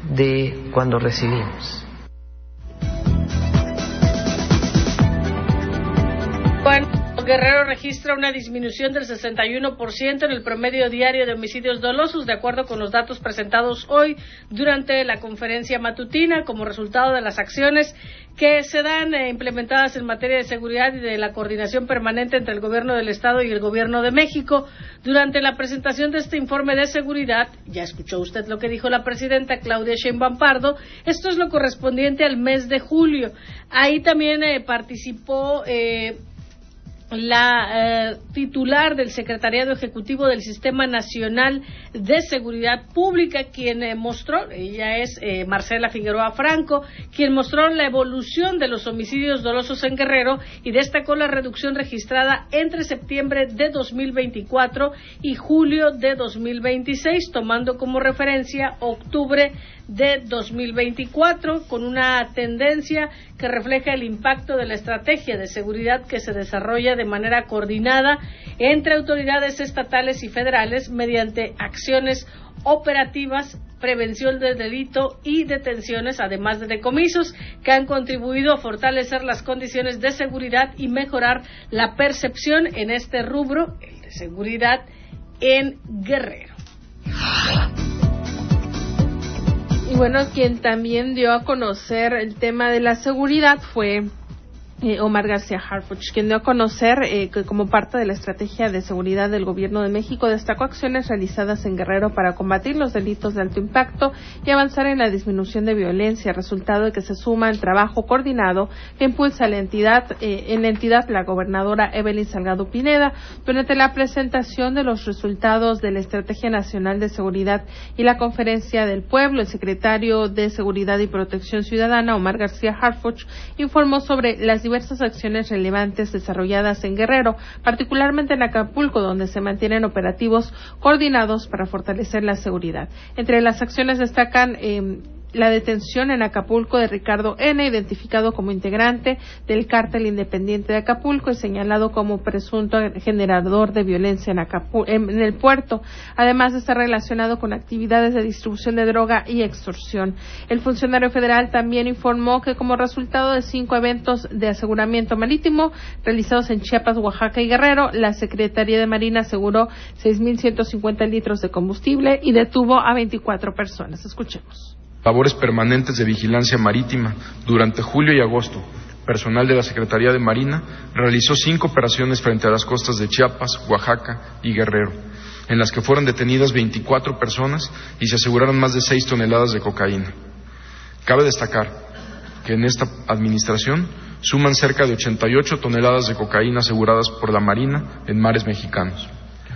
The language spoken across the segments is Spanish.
de cuando recibimos. Guerrero registra una disminución del 61% en el promedio diario de homicidios dolosos, de acuerdo con los datos presentados hoy durante la conferencia matutina, como resultado de las acciones que se dan implementadas en materia de seguridad y de la coordinación permanente entre el gobierno del Estado y el gobierno de México. Durante la presentación de este informe de seguridad, ya escuchó usted lo que dijo la presidenta Claudia Sheinbaum Pardo, esto es lo correspondiente al mes de julio. Ahí también participó la titular del Secretariado Ejecutivo del Sistema Nacional de Seguridad Pública, quien mostró, ella es Marcela Figueroa Franco, quien mostró la evolución de los homicidios dolosos en Guerrero y destacó la reducción registrada entre septiembre de 2024 y julio de 2026, tomando como referencia octubre de 2024, con una tendencia que refleja el impacto de la estrategia de seguridad que se desarrolla de manera coordinada entre autoridades estatales y federales mediante acciones operativas, prevención del delito y detenciones, además de decomisos, que han contribuido a fortalecer las condiciones de seguridad y mejorar la percepción en este rubro, el de seguridad en Guerrero. Y bueno, quien también dio a conocer el tema de la seguridad fue Omar García Harfuch, quien dio a conocer que como parte de la estrategia de seguridad del Gobierno de México destacó acciones realizadas en Guerrero para combatir los delitos de alto impacto y avanzar en la disminución de violencia, resultado de que se suma el trabajo coordinado que impulsa la entidad, la gobernadora Evelyn Salgado Pineda. Durante la presentación de los resultados de la Estrategia Nacional de Seguridad y la Conferencia del Pueblo, el secretario de Seguridad y Protección Ciudadana, Omar García Harfuch, informó sobre las diversas acciones relevantes desarrolladas en Guerrero, particularmente en Acapulco, donde se mantienen operativos coordinados para fortalecer la seguridad. Entre las acciones destacan la detención en Acapulco de Ricardo N., identificado como integrante del Cártel Independiente de Acapulco y señalado como presunto generador de violencia en el puerto, además de estar relacionado con actividades de distribución de droga y extorsión. El funcionario federal también informó que como resultado de 5 eventos de aseguramiento marítimo realizados en Chiapas, Oaxaca y Guerrero, la Secretaría de Marina aseguró 6,150 litros de combustible y detuvo a 24 personas. Escuchemos. Labores permanentes de vigilancia marítima. Durante julio y agosto, personal de la Secretaría de Marina realizó 5 operaciones frente a las costas de Chiapas, Oaxaca y Guerrero, en las que fueron detenidas 24 personas y se aseguraron más de 6 toneladas de cocaína. Cabe destacar que en esta administración suman cerca de 88 toneladas de cocaína aseguradas por la Marina en mares mexicanos.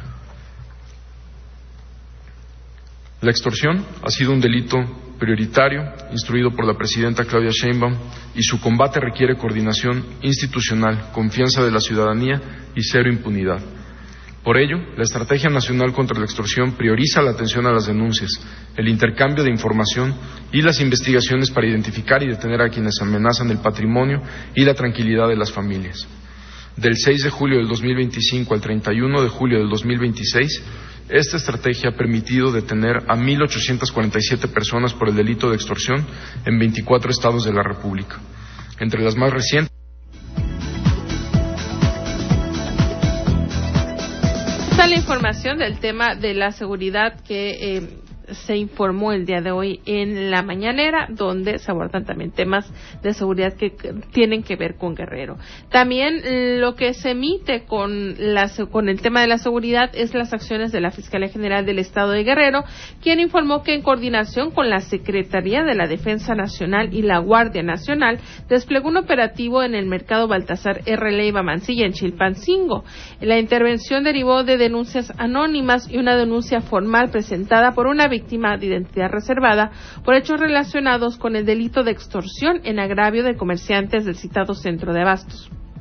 La extorsión ha sido un delito prioritario, instruido por la presidenta Claudia Sheinbaum, y su combate requiere coordinación institucional, confianza de la ciudadanía y cero impunidad. Por ello, la Estrategia Nacional contra la Extorsión prioriza la atención a las denuncias, el intercambio de información y las investigaciones para identificar y detener a quienes amenazan el patrimonio y la tranquilidad de las familias. Del 6 de julio del 2025 al 31 de julio del 2026, esta estrategia ha permitido detener a 1,847 personas por el delito de extorsión en 24 estados de la República. Entre las más recientes, está la información del tema de la seguridad que se informó el día de hoy en la mañanera, donde se abordan también temas de seguridad que tienen que ver con Guerrero. También lo que se emite con el tema de la seguridad es las acciones de la Fiscalía General del Estado de Guerrero, quien informó que en coordinación con la Secretaría de la Defensa Nacional y la Guardia Nacional desplegó un operativo en el mercado Baltasar R. Leiva Mancilla en Chilpancingo. La intervención derivó de denuncias anónimas y una denuncia formal presentada por una víctima de identidad reservada por hechos relacionados con el delito de extorsión en agravio de comerciantes del citado centro de abastos.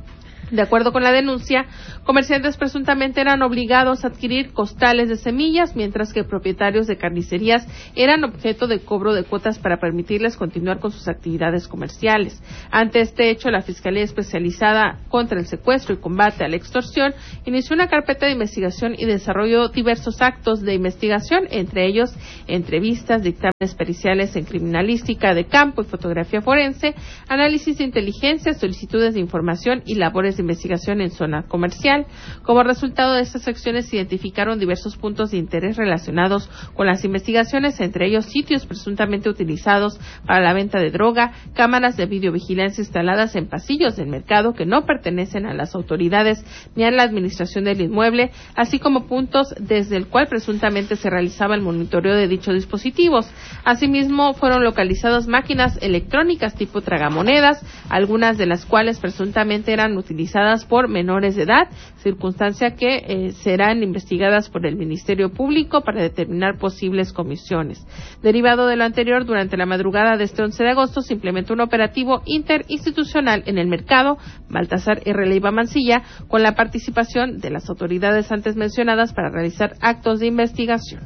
De acuerdo con la denuncia, comerciantes presuntamente eran obligados a adquirir costales de semillas, mientras que propietarios de carnicerías eran objeto de cobro de cuotas para permitirles continuar con sus actividades comerciales. Ante este hecho, la Fiscalía Especializada contra el Secuestro y Combate a la Extorsión inició una carpeta de investigación y desarrolló diversos actos de investigación, entre ellos entrevistas, dictámenes periciales en criminalística de campo y fotografía forense, análisis de inteligencia, solicitudes de información y labores de investigación en zona comercial. Como resultado de estas acciones se identificaron diversos puntos de interés relacionados con las investigaciones, entre ellos sitios presuntamente utilizados para la venta de droga, cámaras de videovigilancia instaladas en pasillos del mercado que no pertenecen a las autoridades ni a la administración del inmueble, así como puntos desde el cual presuntamente se realizaba el monitoreo de dichos dispositivos. Asimismo, fueron localizadas máquinas electrónicas tipo tragamonedas, algunas de las cuales presuntamente eran utilizadas por menores de edad, circunstancia que serán investigadas por el Ministerio Público para determinar posibles comisiones. Derivado de lo anterior, durante la madrugada de este 11 de agosto se implementó un operativo interinstitucional en el mercado Baltasar R. Leiva Mancilla, con la participación de las autoridades antes mencionadas para realizar actos de investigación.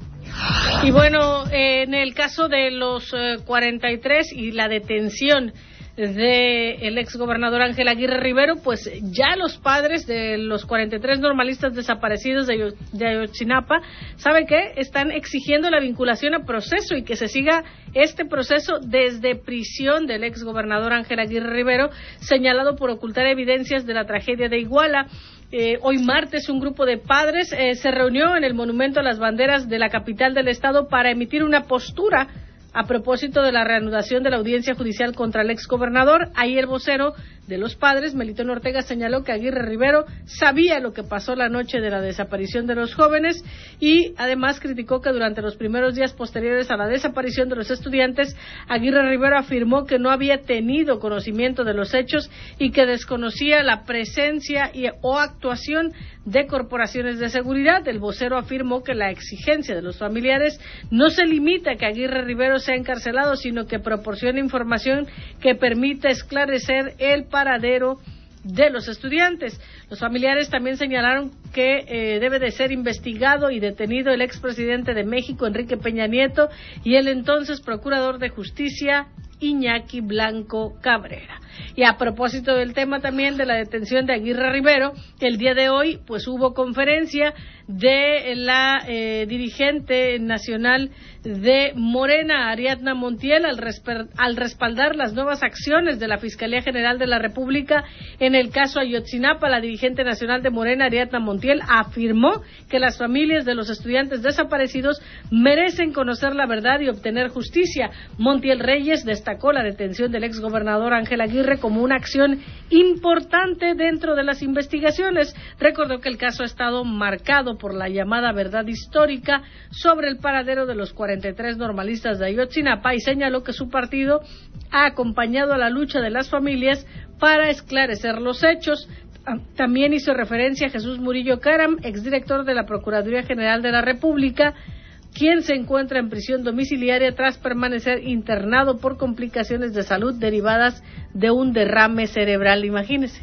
Y bueno, en el caso de los 43 y la detención del exgobernador Ángel Aguirre Rivero, pues ya los padres de los 43 normalistas desaparecidos de Ayotzinapa, ¿saben qué? Están exigiendo la vinculación a proceso y que se siga este proceso desde prisión del exgobernador Ángel Aguirre Rivero, señalado por ocultar evidencias de la tragedia de Iguala. Hoy martes un grupo de padres se reunió en el Monumento a las Banderas de la capital del estado para emitir una postura a propósito de la reanudación de la audiencia judicial contra el exgobernador. Ahí el vocero de los padres, Melitón Ortega, señaló que Aguirre Rivero sabía lo que pasó la noche de la desaparición de los jóvenes y además criticó que durante los primeros días posteriores a la desaparición de los estudiantes, Aguirre Rivero afirmó que no había tenido conocimiento de los hechos y que desconocía la presencia o actuación de corporaciones de seguridad. El vocero afirmó que la exigencia de los familiares no se limita a que Aguirre Rivero sea encarcelado, sino que proporciona información que permita esclarecer el paradero de los estudiantes. Los familiares también señalaron que debe de ser investigado y detenido el expresidente de México, Enrique Peña Nieto, y el entonces procurador de justicia, Iñaki Blanco Cabrera. Y a propósito del tema también de la detención de Aguirre Rivero, el día de hoy pues hubo conferencia de la dirigente nacional de Morena, Ariadna Montiel, al respaldar las nuevas acciones de la Fiscalía General de la República en el caso Ayotzinapa. La dirigente nacional de Morena, Ariadna Montiel, afirmó que las familias de los estudiantes desaparecidos merecen conocer la verdad y obtener justicia. Montiel Reyes destacó la detención del exgobernador Ángel Aguirre como una acción importante dentro de las investigaciones. Recordó que el caso ha estado marcado por la llamada verdad histórica sobre el paradero de los 43 normalistas de Ayotzinapa y señaló que su partido ha acompañado a la lucha de las familias para esclarecer los hechos. También hizo referencia a Jesús Murillo Caram, exdirector de la Procuraduría General de la República, quien se encuentra en prisión domiciliaria tras permanecer internado por complicaciones de salud derivadas de un derrame cerebral. Imagínese,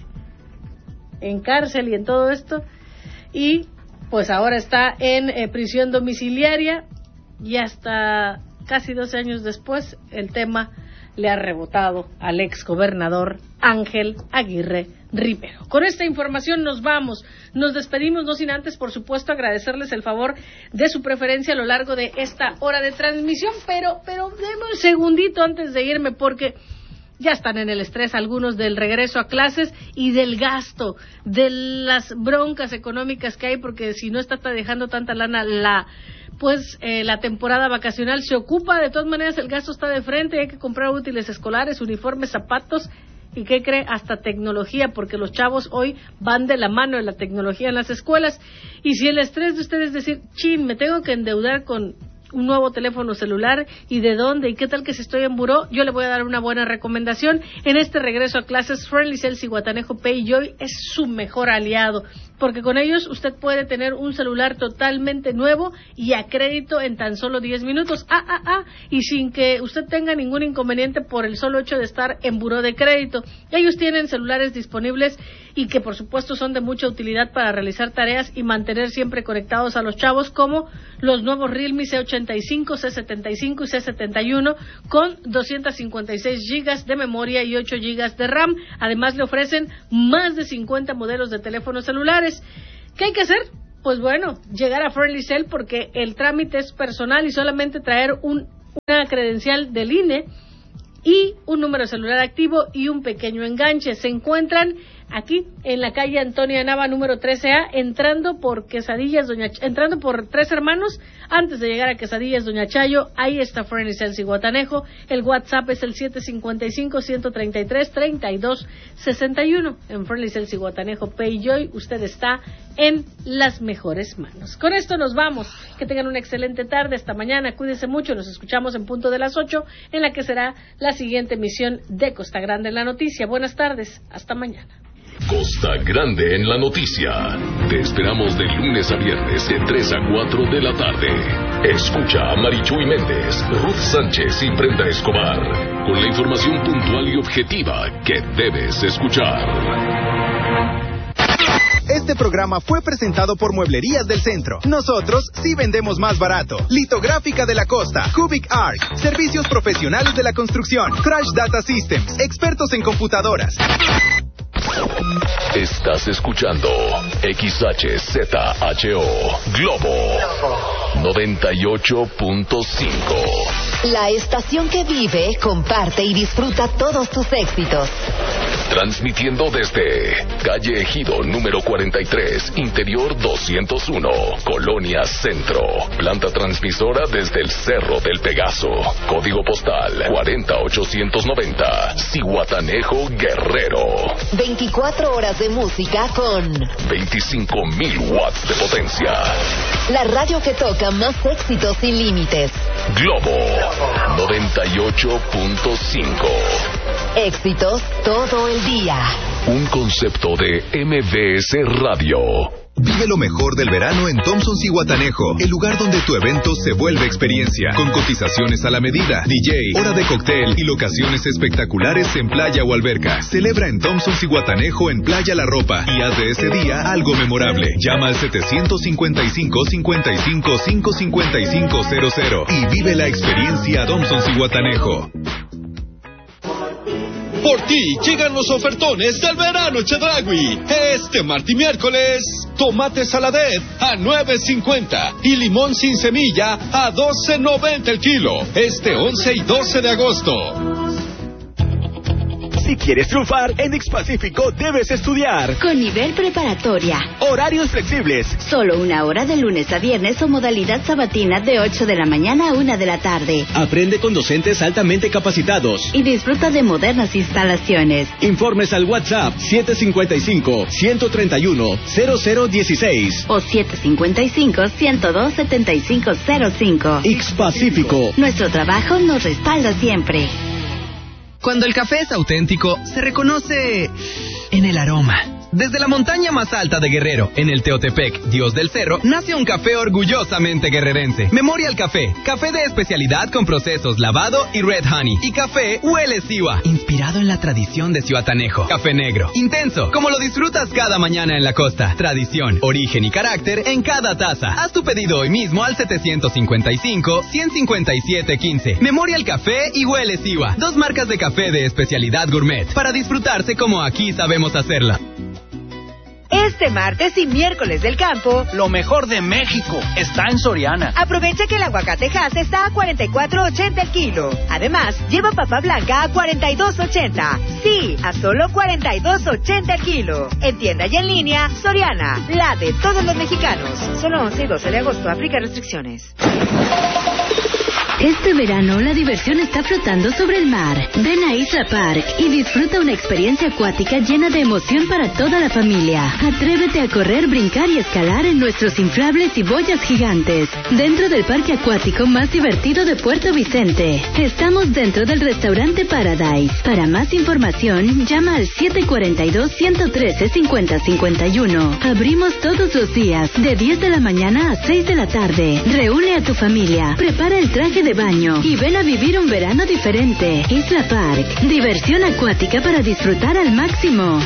en cárcel y en todo esto, y pues ahora está en prisión domiciliaria y hasta casi 12 años después el tema le ha rebotado al exgobernador Ángel Aguirre Rivero. Con esta información nos vamos, nos despedimos, no sin antes, por supuesto, agradecerles el favor de su preferencia a lo largo de esta hora de transmisión, pero deme un segundito antes de irme, porque ya están en el estrés algunos del regreso a clases y del gasto, de las broncas económicas que hay, porque si no está dejando tanta lana la temporada vacacional, se ocupa. De todas maneras, el gasto está de frente, hay que comprar útiles escolares, uniformes, zapatos y ¿qué cree? Hasta tecnología, porque los chavos hoy van de la mano de la tecnología en las escuelas. Y si el estrés de ustedes es decir, chin, me tengo que endeudar con un nuevo teléfono celular, ¿y de dónde? ¿Y qué tal que si estoy en buró? Yo le voy a dar una buena recomendación. En este regreso a clases, Friendly Cells y Guatanejo Pay Joy es su mejor aliado, porque con ellos usted puede tener un celular totalmente nuevo y a crédito en tan solo 10 minutos. Y sin que usted tenga ningún inconveniente por el solo hecho de estar en buró de crédito. Ellos tienen celulares disponibles y que por supuesto son de mucha utilidad para realizar tareas y mantener siempre conectados a los chavos, como los nuevos Realme C85, C75 y C71 con 256 GB de memoria y 8 GB de RAM. Además le ofrecen más de 50 modelos de teléfonos celulares. ¿Qué hay que hacer? Pues bueno, llegar a Friendly Cell, porque el trámite es personal y solamente traer una credencial del INE y un número celular activo y un pequeño enganche. Se encuentran aquí en la calle Antonia Nava número 13A, entrando por Tres Hermanos, antes de llegar a Quesadillas Doña Chayo. Ahí está Friendly Cell Zihuatanejo. El WhatsApp es el 755-133-3261. En Friendly Cell Zihuatanejo Pay Joy, usted está en las mejores manos. Con esto nos vamos. Que tengan una excelente tarde. Hasta mañana. Cuídense mucho. Nos escuchamos en punto de las 8, en la que será la siguiente emisión de Costa Grande en la Noticia. Buenas tardes. Hasta mañana. Costa Grande en la Noticia. Te esperamos de lunes a viernes de 3 a 4 de la tarde. Escucha a Marichuy Méndez, Ruth Sánchez y Brenda Escobar con la información puntual y objetiva que debes escuchar. Este programa fue presentado por Mueblerías del Centro. Nosotros sí vendemos más barato. Litográfica de la Costa, Cubic Arc, servicios profesionales de la construcción, Crash Data Systems, expertos en computadoras. Estás escuchando XHZHO Globo 98.5. La estación que vive, comparte y disfruta todos tus éxitos. Transmitiendo desde calle Ejido número 43, interior 201, Colonia Centro. Planta transmisora desde el Cerro del Pegaso. Código postal 40890, Zihuatanejo, Guerrero. 24 horas de música con 25,000 watts de potencia. La radio que toca más éxitos sin límites. Globo 98.5. Éxitos todo el día. Un concepto de MBS Radio. Vive lo mejor del verano en Thompson Zihuatanejo, el lugar donde tu evento se vuelve experiencia, con cotizaciones a la medida, DJ, hora de cóctel y locaciones espectaculares en playa o alberca. Celebra en Thompson Zihuatanejo en Playa La Ropa y haz de ese día algo memorable. Llama al 755-55-555-00 y vive la experiencia Thompson Zihuatanejo. Por ti llegan los ofertones del verano Chedraui. Este martes y miércoles, tomate saladet a $9.50 y limón sin semilla a $12.90 el kilo. Este 11 y 12 de agosto. Si quieres triunfar, en X-Pacífico debes estudiar. Con nivel preparatoria. Horarios flexibles. Solo 1 hora de lunes a viernes o modalidad sabatina de 8 de la mañana a 1 de la tarde. Aprende con docentes altamente capacitados. Y disfruta de modernas instalaciones. Informes al WhatsApp 755-131-0016 o 755-102-7505. X-Pacífico. Nuestro trabajo nos respalda siempre. Cuando el café es auténtico, se reconoce en el aroma. Desde la montaña más alta de Guerrero, en el Teotepec, Dios del Cerro, nace un café orgullosamente guerrerense. Memorial Café, café de especialidad con procesos lavado y red honey. Y café Huele Siwa, inspirado en la tradición de Zihuatanejo. Café negro, intenso, como lo disfrutas cada mañana en la costa. Tradición, origen y carácter en cada taza. Haz tu pedido hoy mismo al 755-157-15. Memorial Café y Huele Siwa, 2 marcas de café de especialidad gourmet, para disfrutarse como aquí sabemos hacerla. Este martes y miércoles del campo, lo mejor de México está en Soriana. Aprovecha que el aguacate Hass está a $44.80 el kilo. Además, lleva papa blanca a $42.80. Sí, a solo $42.80 el kilo. En tienda y en línea, Soriana, la de todos los mexicanos. Solo 11 y 12 de agosto, aplica restricciones. Este verano la diversión está flotando sobre el mar. Ven a Isla Park y disfruta una experiencia acuática llena de emoción para toda la familia. Atrévete a correr, brincar y escalar en nuestros inflables y boyas gigantes. Dentro del parque acuático más divertido de Puerto Vicente. Estamos dentro del restaurante Paradise. Para más información, llama al 742-113-5051. Abrimos todos los días, de 10 de la mañana a 6 de la tarde. Reúne a tu familia, prepara el traje de baño y ven a vivir un verano diferente. Isla Park, diversión acuática para disfrutar al máximo.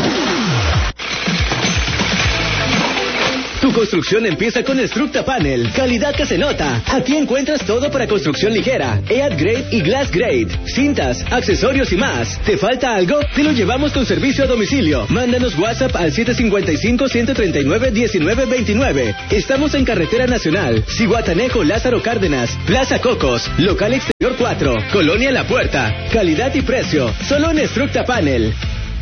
Tu construcción empieza con Structa Panel, calidad que se nota. Aquí encuentras todo para construcción ligera, EAD Grade y Glass Grade, cintas, accesorios y más. ¿Te falta algo? Te lo llevamos con servicio a domicilio. Mándanos WhatsApp al 755-139-1929. Estamos en Carretera Nacional, Zihuatanejo, Lázaro Cárdenas, Plaza Cocos, Local Exterior 4, Colonia La Puerta. Calidad y precio, solo en Structa Panel.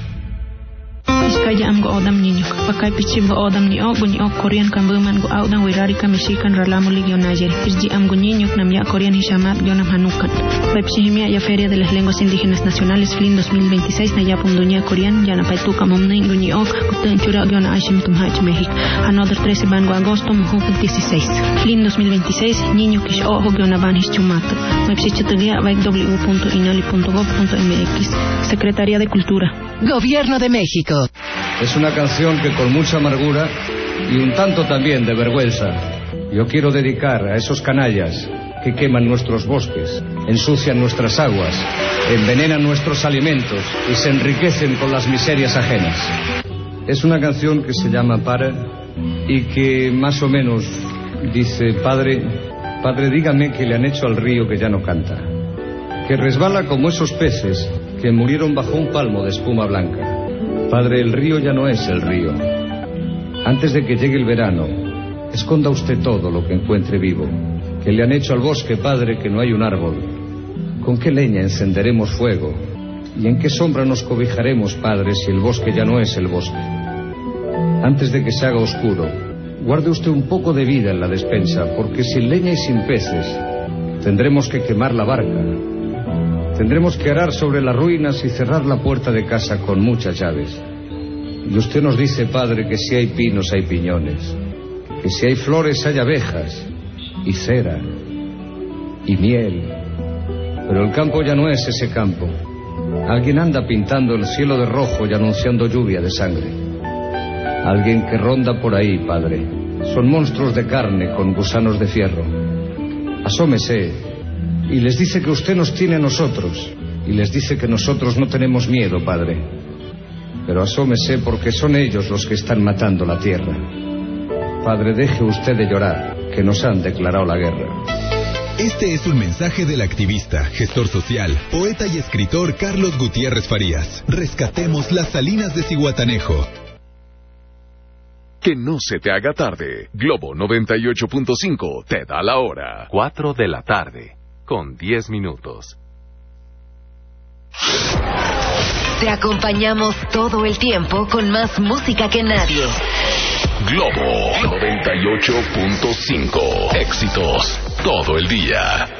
Kaya am go odam ninyo pakai pichim go odam ni og Korean kan buman go audang wirari kamishikan ralamu ligyo najer pirji am go ninyo nam ya Korean hishamat yo nam hanukan pepsihimia ya Feria de las Lenguas Indígenas Nacionales FLIN 2026 na yapum dunia Korean ya na paituka momnin go ni og kutan chura yo na ashim tum hach México another 13 ban go agosto mo 16 FLIN 2026 niño kish o go na ban hischumato pepsichitagia www.inali.gov.mx Secretaría de Cultura, Gobierno de México. Es una canción que con mucha amargura y un tanto también de vergüenza yo quiero dedicar a esos canallas que queman nuestros bosques, ensucian nuestras aguas, envenenan nuestros alimentos y se enriquecen con las miserias ajenas. Es una canción que se llama Para y que más o menos dice: Padre, dígame que le han hecho al río que ya no canta, que resbala como esos peces que murieron bajo un palmo de espuma blanca. Padre, el río ya no es el río. Antes de que llegue el verano, esconda usted todo lo que encuentre vivo. Que le han hecho al bosque, Padre, que no hay un árbol. ¿Con qué leña encenderemos fuego? ¿Y en qué sombra nos cobijaremos, Padre, si el bosque ya no es el bosque? Antes de que se haga oscuro, guarde usted un poco de vida en la despensa, porque sin leña y sin peces tendremos que quemar la barca. Tendremos que arar sobre las ruinas y cerrar la puerta de casa con muchas llaves. Y usted nos dice, Padre, que si hay pinos hay piñones, que si hay flores hay abejas, y cera, y miel. Pero el campo ya no es ese campo. Alguien anda pintando el cielo de rojo y anunciando lluvia de sangre. Alguien que ronda por ahí, Padre. Son monstruos de carne con gusanos de fierro. Asómese y les dice que usted nos tiene a nosotros, y les dice que nosotros no tenemos miedo, Padre. Pero asómese, porque son ellos los que están matando la tierra. Padre, deje usted de llorar, que nos han declarado la guerra. Este es un mensaje del activista, gestor social, poeta y escritor Carlos Gutiérrez Farías. Rescatemos las salinas de Zihuatanejo. Que no se te haga tarde. Globo 98.5 te da la hora. 4 de la tarde. Con 10 minutos. Te acompañamos todo el tiempo con más música que nadie. Globo 98.5. Éxitos todo el día.